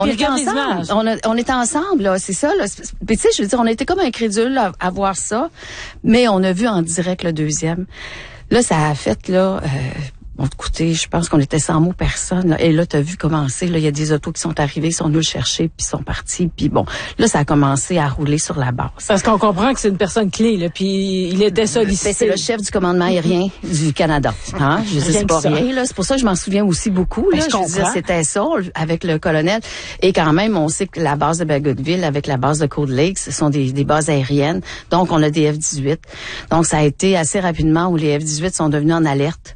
On était ensemble. On était ensemble, là, c'est ça. Là. Puis tu sais, je veux dire, on était comme incrédules à voir ça, mais on a vu en direct le deuxième. Là, ça a fait là. Bon, écoutez, je pense qu'on était 100 mots personne. Là. Et là, t'as vu commencer. Là, il y a des autos qui sont arrivés, ils sont venus le chercher, puis sont partis. Puis bon, là, ça a commencé à rouler sur la base. Parce qu'on comprend que c'est une personne clé, là. Puis il était sollicité. C'est le chef du commandement aérien du Canada. Hein? Je dis c'est pas rien. Là, c'est pour ça que je m'en souviens aussi beaucoup. Là, je veux dire, c'était ça avec le colonel. Et quand même, on sait que la base de Bagotville avec la base de Cold Lake, ce sont des bases aériennes. Donc, on a des F-18. Donc, ça a été assez rapidement où les F-18 sont devenus en alerte.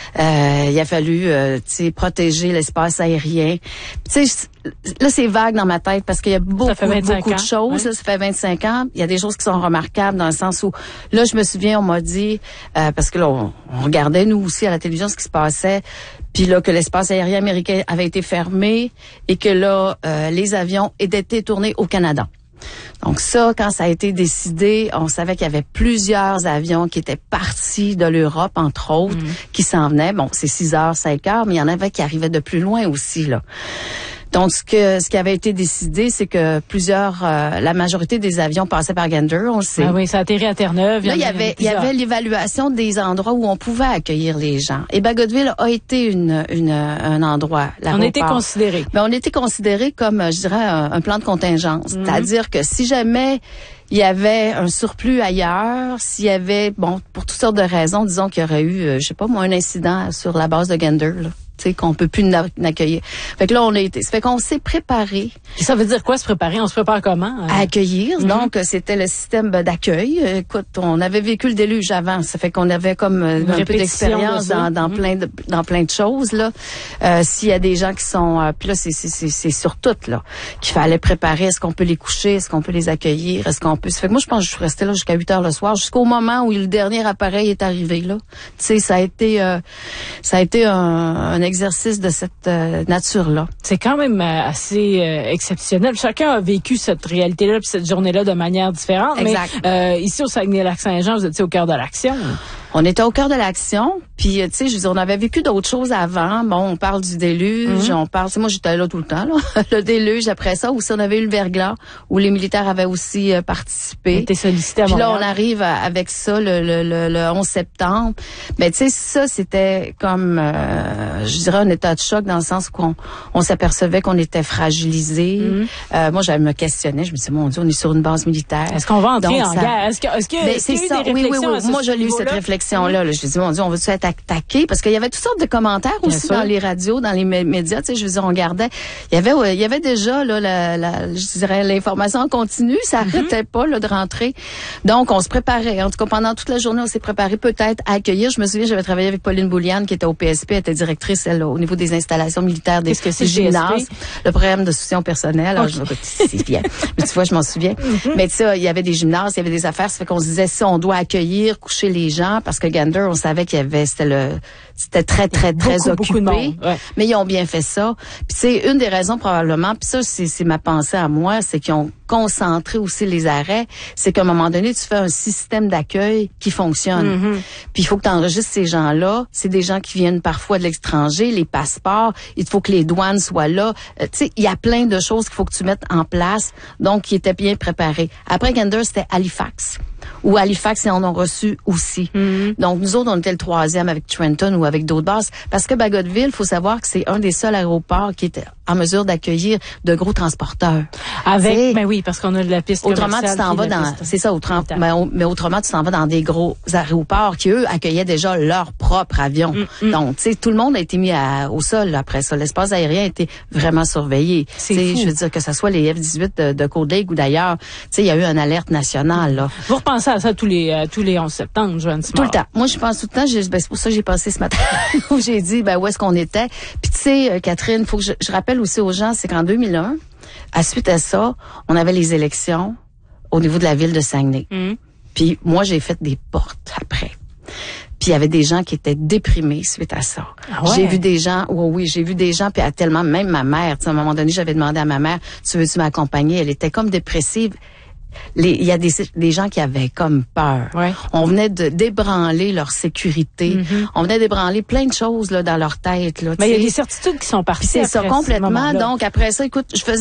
Il a fallu protéger l'espace aérien. Tu sais, là, c'est vague dans ma tête parce qu'il y a beaucoup de choses. Ouais. Là, ça fait 25 ans. Il y a des choses qui sont remarquables dans le sens où, là, je me souviens, on m'a dit, parce que là, on regardait, nous aussi, à la télévision, ce qui se passait, puis là, que l'espace aérien américain avait été fermé et que là, les avions étaient tournés au Canada. Donc ça, quand ça a été décidé, on savait qu'il y avait plusieurs avions qui étaient partis de l'Europe, entre autres, qui s'en venaient. Bon, c'est 6 heures, 5 heures, mais il y en avait qui arrivaient de plus loin aussi, là. Donc, ce qui avait été décidé, c'est que la majorité des avions passaient par Gander, on le sait. Ah oui, ça a atterri à Terre-Neuve. Là, il y avait l'évaluation des endroits où on pouvait accueillir les gens. Et Bagotville a été un endroit. On a été considéré. Mais on était considéré comme, je dirais, un plan de contingence. C'est-à-dire que si jamais il y avait un surplus ailleurs, s'il y avait, bon, pour toutes sortes de raisons, disons qu'il y aurait eu, je sais pas moi, un incident sur la base de Gander, là. Tu sais, qu'on peut plus n'accueillir. Fait que là, ça fait qu'on s'est préparé. Et ça veut dire quoi, se préparer? On se prépare comment? À accueillir. Donc, c'était le système d'accueil. Écoute, on avait vécu le déluge avant. Ça fait qu'on avait comme un peu d'expérience dans plein de choses, là. S'il y a des gens qui sont, puis là, c'est sur tout, là, qu'il fallait préparer. Est-ce qu'on peut les coucher? Est-ce qu'on peut les accueillir? Est-ce qu'on peut, ça fait que moi, je pense que je suis restée là jusqu'à 8 heures le soir, jusqu'au moment où le dernier appareil est arrivé, là. Tu sais, ça a été un exercice de cette nature-là. C'est quand même assez exceptionnel. Chacun a vécu cette réalité-là puis cette journée-là de manière différente. Exact. Mais ici au Saguenay-Lac-Saint-Jean, vous étiez au cœur de l'action. On était au cœur de l'action, puis tu sais, je veux dire, on avait vécu d'autres choses avant. Bon, on parle du déluge, on parle, moi j'étais là tout le temps, là. Le déluge, après ça, aussi on avait eu le verglas, où les militaires avaient aussi participé. On était sollicités à Montréal. Puis là, on arrive avec ça le 11 septembre. Mais tu sais, ça, c'était comme, je dirais, un état de choc dans le sens où on s'apercevait qu'on était fragilisé. Moi, j'allais me questionner, je me disais, mon Dieu, on est sur une base militaire. Est-ce qu'on va entrer en guerre? Est-ce qu'il y a eu des réflexions à ce Moi, j'ai eu cette réflexion. Là, je me dis, mon Dieu, on va-tu être attaqué? Parce qu'il y avait toutes sortes de commentaires aussi dans les radios, dans les médias. Tu sais, je veux dire, on regardait. Il y avait déjà, là, je dirais, l'information en continu. Ça arrêtait pas, là, de rentrer. Donc, on se préparait. En tout cas, pendant toute la journée, on s'est préparé peut-être à accueillir. Je me souviens, j'avais travaillé avec Pauline Bouliane, qui était au PSP, elle était directrice, elle, au niveau des installations militaires des gymnases. Le programme de soutien personnel. Alors, c'est bien. Mais tu vois, je m'en souviens. Mais tu sais, il y avait des gymnases, il y avait des affaires. Ça fait qu'on se disait, si on doit accueillir, coucher les gens, parce que Gander, on savait qu'il y avait, c'était très occupé. De monde, ouais. Mais ils ont bien fait ça. Puis c'est une des raisons probablement, puis ça, c'est ma pensée à moi, c'est qu'ils ont concentré aussi les arrêts. C'est qu'à un moment donné, tu fais un système d'accueil qui fonctionne. Puis il faut que tu enregistres ces gens-là. C'est des gens qui viennent parfois de l'étranger, les passeports. Il faut que les douanes soient là. Tu sais, il y a plein de choses qu'il faut que tu mettes en place. Donc, qui étaient bien préparés. Après Gander, c'était Halifax. Ou Halifax, ils en ont reçu aussi. Donc, nous autres, on était le 3e avec Trenton ou avec d'autres bases. Parce que Bagotville, il faut savoir que c'est un des seuls aéroports qui était en mesure d'accueillir de gros transporteurs. Ben oui, parce qu'on a de la piste autrement, tu t'en vas dans, c'est ça, mais autrement, tu t'en vas dans des gros aéroports qui, eux, accueillaient déjà leur propre avion. Donc, tu sais, tout le monde a été mis au sol, là, après ça. L'espace aérien a été vraiment surveillé. Je veux dire, que ce soit les F-18 de Cold Lake ou d'ailleurs, tu sais, il y a eu une alerte nationale, là. Vous repensez à ça tous les 11 septembre, Joanne Simard? Tout le temps. Moi, je pense tout le temps. C'est pour ça que j'ai pensé ce matin où j'ai dit, où est-ce qu'on était. Puis tu sais, Catherine, faut que je rappelle aussi aux gens, c'est qu'en 2001, suite à ça, on avait les élections au niveau de la ville de Saguenay. Puis moi, j'ai fait des portes après. Puis il y avait des gens qui étaient déprimés suite à ça. Ah ouais? J'ai vu des gens, j'ai vu des gens, puis même ma mère, à un moment donné, j'avais demandé à ma mère, tu veux-tu m'accompagner? Elle était comme dépressive. Il y a des gens qui avaient comme peur. Ouais. On venait de d'ébranler leur sécurité. On venait d'ébranler plein de choses là dans leur tête. Là, mais il y a des certitudes qui sont parties. C'est ça complètement. Donc après ça, écoute, je faisais